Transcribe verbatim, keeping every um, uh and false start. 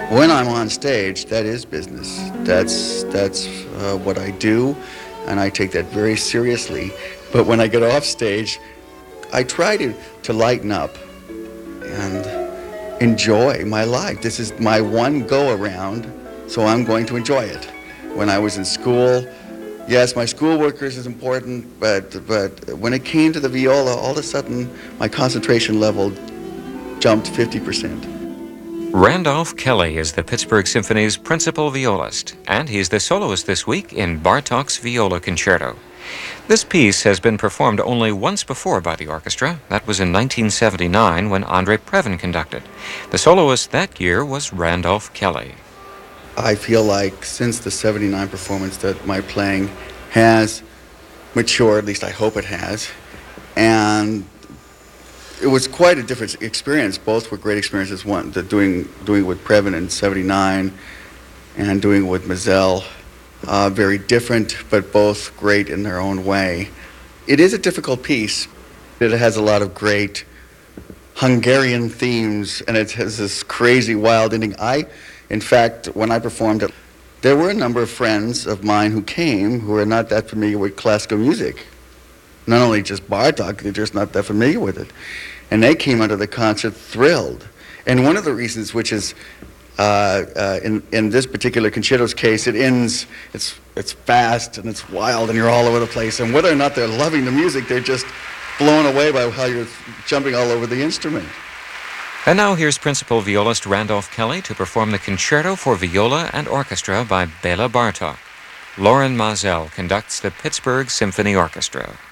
When I'm on stage, that is business. That's that's uh, what I do, and I take that very seriously. But when I get off stage, I try to, to lighten up and enjoy my life. This is my one go around, so I'm going to enjoy it. When I was in school, yes, my schoolwork is important, but but when it came to the viola, all of a sudden my concentration level jumped fifty percent. Randolph Kelly is the Pittsburgh Symphony's principal violist, and he's the soloist this week in Bartók's Viola Concerto. This piece has been performed only once before by the orchestra. That was in nineteen seventy-nine when Andre Previn conducted. The soloist that year was Randolph Kelly. I feel like since the seventy-nine performance that my playing has matured, at least I hope it has, and it was quite a different experience. Both were great experiences. One, the doing doing it with Previn in seventy-nine, and doing it with Mazel. Uh, very different, but both great in their own way. It is a difficult piece. It has a lot of great Hungarian themes, and it has this crazy, wild ending. I, in fact, when I performed it, there were a number of friends of mine who came who are not that familiar with classical music. Not only just Bartók, they're just not that familiar with it. And they came out of the concert thrilled. And one of the reasons, which is, uh, uh, in, in this particular concerto's case, it ends, it's, it's fast and it's wild and you're all over the place. And whether or not they're loving the music, they're just blown away by how you're jumping all over the instrument. And now here's principal violist Randolph Kelly to perform the Concerto for Viola and Orchestra by Bela Bartók. Loren Maazel conducts the Pittsburgh Symphony Orchestra.